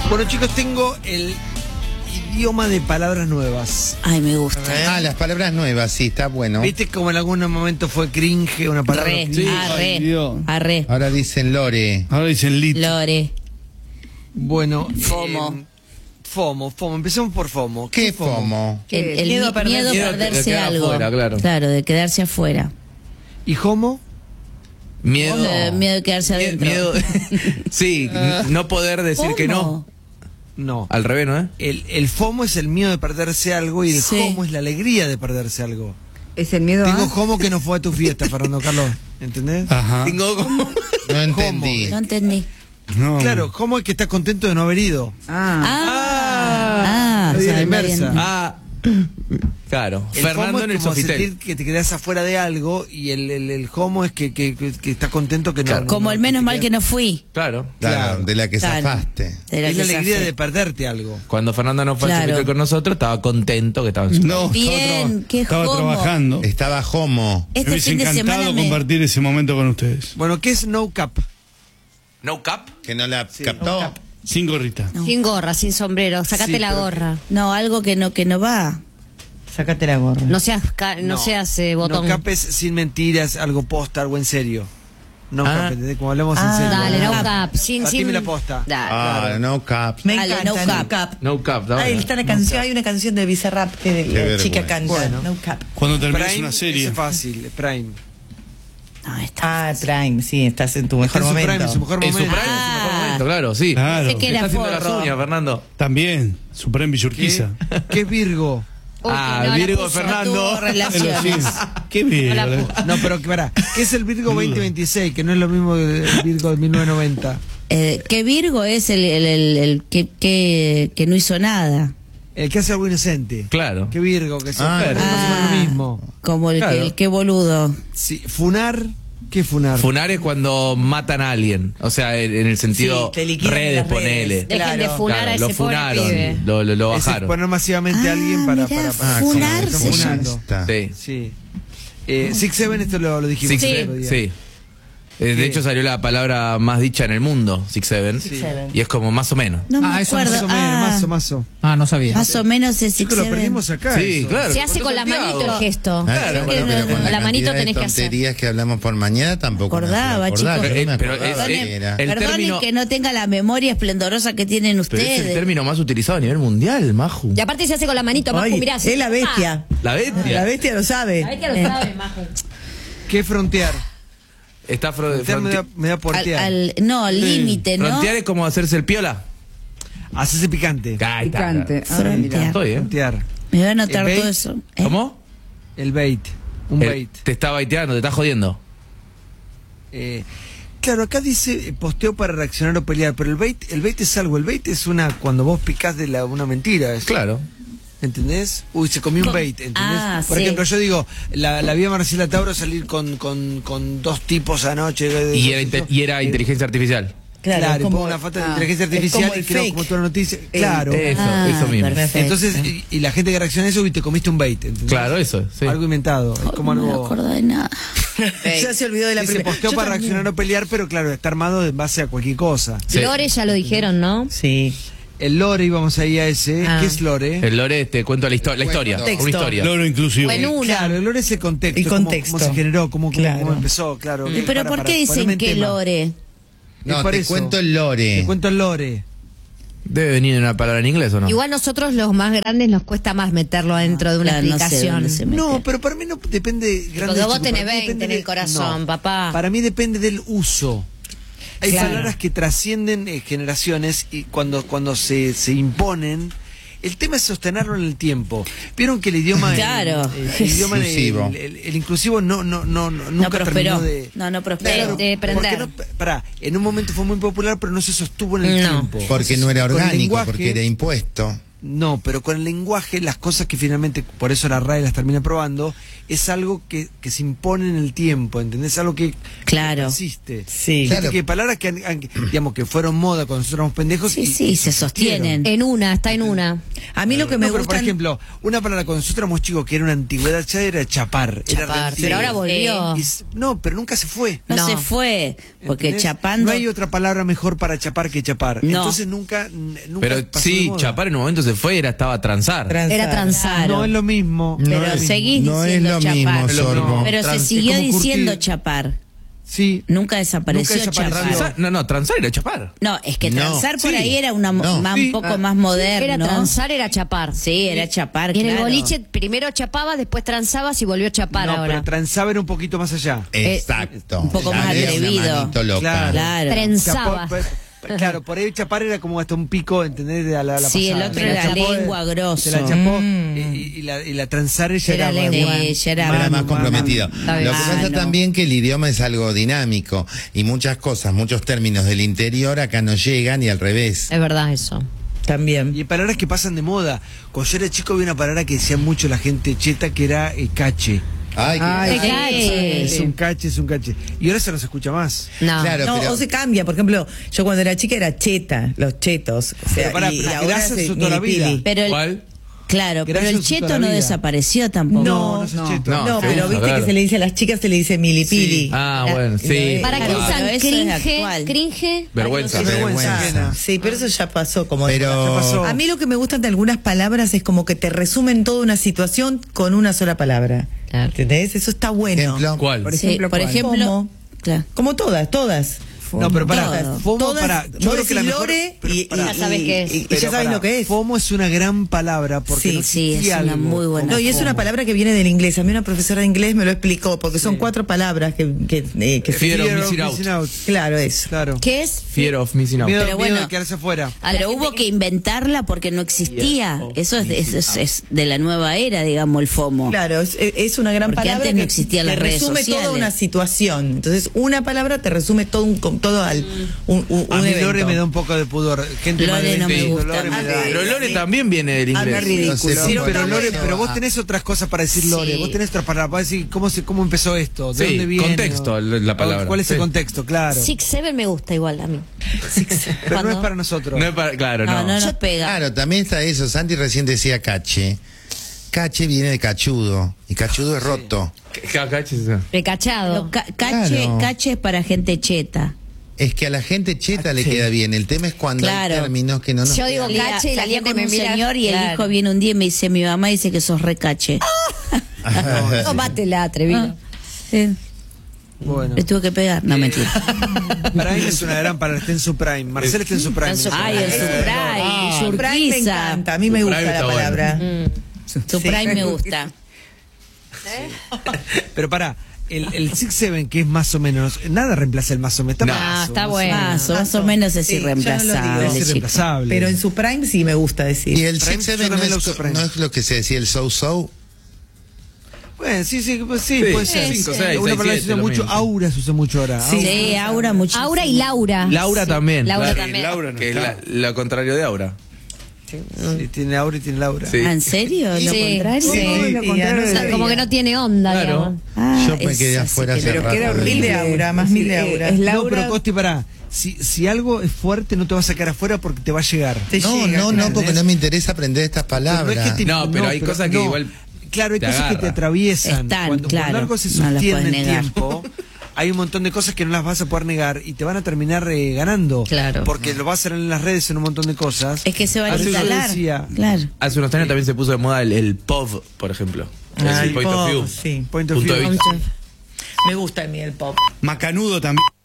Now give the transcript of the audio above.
Bueno, chicos, tengo el idioma de palabras nuevas. Ay, me gusta. Ah, las palabras nuevas, sí, está bueno. ¿Viste como en algún momento fue cringe una palabra? Arre, cringe? Ay, Dios. arre. Ahora dicen lore. Ahora dicen lit. Lore. Bueno, FOMO. FOMO. Empecemos por FOMO. ¿Qué FOMO? El Miedo a miedo a perderse. perderse de quedar algo. afuera, claro. Claro, de quedarse afuera. ¿Y homo? Miedo. Miedo de quedarse adentro. Miedo. Sí, no poder decir que no. ¿Cómo? No. Al revés, ¿no? El FOMO es el miedo de perderse algo y el Sí. HOMO es la alegría de perderse algo. Es el miedo Tengo a... HOMO que no fue a tu fiesta, Fernando Carlos. ¿Entendés? Ajá. Tengo como. No entendí. No entendí. No. Claro, HOMO es que está contento de no haber ido. Ah, Es la está inversa. bien. Ah, claro. El Fernando FOMO en es el como Sofitel. sentir que te quedas afuera de algo y el HOMO es que está contento que no. Claro. Como el menos mal que no fui. Claro. Claro, de la que Claro. zafaste. De la Es la que alegría zafé. de perderte algo. Cuando Fernando no fue al Claro. Sofitel con nosotros, estaba contento que estaba en su No, Bien, qué estaba homo. trabajando. Estaba homo. Me Este hubiese fin de encantado semana me... compartir ese momento con ustedes. Bueno, ¿qué es no cap? No cap. Que no la captó. Sin gorrita. No. Sin gorra, sin sombrero, sacate Sí, la pero gorra. No, algo que no va. Sácate la gorra. No seas, botón. No cap es sin mentiras, algo posta, algo en serio. No Ah. cap, ¿entendés? Como hablamos en serio. Dale, no cap. cap. Sin, Batime la posta. Dale. Ah, no cap. Me Dale, encanta, no no cap. No cap. está Ay, bueno. está la canción, hay una canción de Bizarrap que la vergüenza. chica canta. Bueno. No cap. Cuando termines Prime una serie. es fácil, Prime. No, está. Ah, Prime, sí, estás en tu mejor En su momento. prime, en su mejor En su momento. prime, en su mejor momento, claro, sí. Claro. Sé que Está era haciendo las forro. uñas, Fernando. También. Supreme Villurquiza. ¿Qué es Virgo? Uy, Ah, que no la Virgo puso. Fernando. Tuvo Es lo relaciones. sí. Qué bien. No la No, pero pará. ¿Qué es el Virgo 2026? Que no es lo mismo del Virgo de 1990. ¿Qué Virgo es el que no hizo nada? El que hace algo inocente. Claro. ¿Qué Virgo? Que se Ah, es más o menos lo mismo. Como el, Claro. el que boludo. Sí, funar. ¿Qué es funar? Funar es cuando matan a alguien. O sea, en el sentido Sí, te liquidan redes, las redes. ponele. Dejen Claro. de funar Claro, a lo ese pobre funaron, pibe. lo Es bajaron. poner masivamente a alguien para mirá, como funar que están se funando. Sí, Sí. 6-7, esto lo dijimos Six, el otro día. sí. De hecho salió la palabra más dicha en el mundo, 6-7. Sí. Y es como más o menos. No me eso acuerdo. Más o menos, mazo. Ah, no sabía. Más o menos es Chicos, lo perdimos acá. Sí, eso. claro. Se hace con la manito el gesto. Claro, Porque pero con la manito cantidad de tenés que hacer. tonterías que hablamos por mañana tampoco me Acordaba, hacía acordar, chicos. yo no me Pero acordaba es- qué era. el Perdonen término- que no tenga la memoria esplendorosa que tienen Pero ustedes. es el término más utilizado a nivel mundial, Maju. Y aparte se hace con la manito, Maju, Ay, mirá. es la bestia. La bestia. La bestia lo sabe. La bestia lo sabe, Maju. ¿Qué es frontear? Está Frontear me da portear. No, al límite, ¿no? Frontear es como hacerse el piola. Hacerse picante. Ahí está. Picante. Ah, Frontear. mira. Estoy, ¿eh? Frontear. Me voy a anotar ¿El todo bait? eso. ¿eh? ¿Cómo? El bait. Un bait. Te está baiteando, te está jodiendo. Claro, acá dice posteo para reaccionar o pelear, pero el bait es algo. El bait es cuando vos picás de una mentira. Claro. ¿Entendés? Uy, se comió un bait, ¿entendés? Ah, Por sí. ejemplo, yo digo, la vi a Marcela Tauro salir con dos tipos anoche. Y era inteligencia artificial. Claro, es como- pongo una foto de ah, inteligencia es artificial como y el creo fake. como toda la noticia. Claro. Eso mismo. perfecto. Entonces, y la gente que reacciona a eso, y te comiste un bait, ¿entendés? Claro, eso, sí. Algo inventado. Es como No me algo. acuerdo de nada. Ya se olvidó de la Dice primera. posteo Yo para también. reaccionar o pelear, pero claro, está armado en base a cualquier cosa. Sí. Lore ya lo dijeron, ¿no? Sí. El lore, íbamos ahí a ese. Ah. ¿Qué es lore? El lore te cuento la historia. Texto. Una historia. Loro inclusivo. O en una. Claro, el lore es el contexto. El contexto. Cómo se generó, cómo Claro. empezó, claro. Pero ¿por qué dicen ponerme en que tema. lore? No, por te eso. cuento el lore. Te cuento el lore. Debe venir de una palabra en inglés o no. Igual nosotros los más grandes nos cuesta más meterlo adentro de una Claro, no sé explicación. dónde se mete. No, pero para mí no depende grande. Porque vos chico, tenés para mí 20 depende en el corazón, papá. Para mí depende del uso. Hay Claro. palabras que trascienden generaciones y cuando se imponen, el tema es sostenerlo en el tiempo. Vieron que el idioma, Claro. el idioma Inclusivo. el inclusivo nunca prosperó. terminó de. No prosperó. De prender. porque en un momento fue muy popular, pero no se sostuvo en el No. tiempo. Porque no era Con el orgánico, lenguaje- porque era impuesto. No, pero con el lenguaje, las cosas que finalmente, por eso la RAE las termina probando, es algo que se impone en el tiempo, ¿entendés? Algo que Claro. persiste. Sí. Viste Claro. que palabras digamos, que fueron moda cuando nosotros éramos pendejos. Sí, sí, se sostienen. En una, está en una. A mí lo que me No, pero gusta. por ejemplo, una palabra cuando nosotros éramos chicos que era una antigüedad ya era chapar. Era Chapar, rendir. pero ahora volvió. No, pero nunca se fue. No, No. se fue, porque ¿Entendés? chapando... No hay otra palabra mejor para chapar que chapar. No. Entonces nunca Pero pasó de sí, moda. chapar en un momento se fue y estaba a transar. Era transar. No es lo mismo. Pero No es- seguís no es diciendo lo chapar. mismo, Sorbo. Pero se Trans- siguió es como diciendo curtir. chapar. Sí. Nunca desapareció, Nunca desapareció. chapar. No, transar era chapar. No, es que No. transar por Sí. ahí era una No. más, Sí. un poco más moderno. Era transar, era chapar. Sí, era chapar, Y en el claro. boliche primero chapabas, después transabas y volvió a chapar No, ahora. pero transaba era un poquito más allá. Exacto. un poco Ya más era una atrevido. manito loca. Claro. Trenzaba. Claro, por ahí chapar era como hasta un pico, ¿entendés? De la Sí, pasada. el otro Se la era chapó, lengua grosso. Se la chapó y la transar ella Era era, lengua. más- Sí, ya era Era más más- comprometido. Está Lo bien. que pasa no. también que el idioma es algo dinámico y muchas cosas, muchos términos del interior acá no llegan y al revés. Es verdad eso. También. Y hay palabras que pasan de moda. Cuando yo era chico había una palabra que decía mucho la gente cheta que era cache. Ay, Ay, qué- cache. Es un cache, es un cache. Y ahora se nos escucha más. No. Claro, No, pero- o se cambia. Por ejemplo, yo cuando era chica era cheta, los chetos. O sea, Pero pará, y pero ahora gracias se- a toda la vida. milipili. Pero el, ¿Cuál? claro, pero Gracias el a toda cheto la no vida. desapareció tampoco. No, no, no, cheto. No, no, pero seguro, viste claro. que se le dice a las chicas, se le dice milipili. Ah, bueno, sí. ¿Para qué Claro, usan eso es cringe? actual. ¿Cringe? Vergüenza. Ay, no sé. Vergüenza. Ajena. Sí, pero eso ya pasó como Pero- Ya pasó. A mí lo que me gustan de algunas palabras es como que te resumen toda una situación con una sola palabra. Claro. ¿Entendés? Eso está bueno. Ejemplo. ¿Cuál? Por Sí, ejemplo, por ¿cuál? ejemplo, ¿Cómo? claro. Como todas. No, pero pará. Todo. FOMO, Todas, pará. Yo vos creo que la decís mejor. Lore pero y pará. Ya sabes qué es. y Pero ya sabes pará, lo que es. FOMO es una gran palabra porque Sí, no sí, existía es una algo muy buena como No, y es FOMO. una palabra que viene del inglés. A mí una profesora de inglés me lo explicó, porque son 4 palabras que Fear of missing out. Claro, eso. Claro. ¿Qué es? Fear of missing out. Miedo, Pero miedo bueno. de quedarse afuera. A la Pero gente hubo que inventarla porque no existía. Eso es de la nueva era, digamos, el FOMO. Claro, es una gran Porque palabra antes no que existían te las redes resume sociales. toda una situación. Entonces, una palabra te resume todo un A mí evento. Lore me da un poco de pudor. Gente Lore más de no me 20, gusta. Lore me da. Pero Lore también viene del Anda inglés. ridículo. No sé, Sí, Pero pero está Lore, bueno. pero vos tenés otras cosas para decir Lore. Sí. Vos tenés otras palabras para decir cómo empezó esto, de Sí, dónde viene. contexto, la palabra. ¿Cuál es el Sí. contexto? Claro. 6-7 me gusta igual a mí. Pero no Cuando- es para nosotros. No es para, claro, No, no. no nos pega. Claro, también está eso. Santi recién decía cache. Cache viene de cachudo y cachudo es roto. Recachado. Lo cache, Claro. cache es para gente cheta. Es que a la gente cheta le queda bien. El tema es cuando Claro. hay términos que no nos Yo digo Salía, cache y la salía gente con me un mira. señor y el Claro. hijo viene un día y me dice, mi mamá dice que sos recache. Tómatela, atrevido. Sí, Bueno. le tuve que pegar. No, mentira. Prime es una gran palabra. Está en su prime. Marcel está en su prime. Ay, el Supray, Prime me Surquiza. encanta. A mí me gusta Prime la está bueno. palabra. Supray me gusta. Pero pará, el 6-7, que es más o menos. Nada reemplaza el más o menos. Está No, más, está más o bueno. menos. Más o menos es Sí, yo no lo digo. irreemplazable, Es chicos. irreemplazable. Pero en su prime sí me gusta Y decir. el Prime, 6-7 yo no, también lo es, uso Prime. no es lo que se decía el so-so. Bueno, sí, pues sí, Sí, puede ser. 5, 6, Una palabra que se usa mucho, aura se usa mucho ahora. Sí, Aura muchísimo. Aura y Laura. Laura también. Laura Claro, también. Laura no que es está. lo contrario de Aura. Sí, tiene aura y tiene Laura. Sí. Ah, ¿en serio? ¿Lo Sí. contrario? Sí. lo contrario O sea, de- como que no tiene onda, Claro. digamos. Ah, Yo me quedé esa afuera sí que hace no. rato. Mil de aura, más mil de aura. Es no, pero Costi, pará. Si algo es fuerte, no te va a sacar afuera porque te va a llegar. Te No, llega, no, claro. porque no me interesa aprender estas Pero palabras. No, pero hay cosas que igual Claro, hay te cosas que te agarra. atraviesan. Están, cuando claro, algo se no las sostiene puedes en el negar. tiempo, hay un montón de cosas que no las vas a poder negar y te van a terminar ganando. Claro. Porque lo vas a hacer en las redes en un montón de cosas. Es que se van a Así yo instalar. decía, Claro. hace unos años también se puso de moda el POV, por ejemplo. Ah, el el point of pop, view. sí. point of Punto de view. vista. Me gusta a mí el pop. Macanudo también.